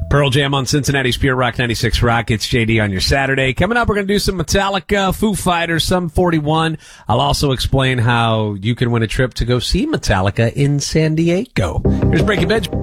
Pearl Jam on Cincinnati's Pure Rock 96 Rock. It's JD on your Saturday. Coming up, we're going to do some Metallica, Foo Fighters, Sum 41. I'll also explain how you can win a trip to go see Metallica in San Diego. Here's Breaking Bench.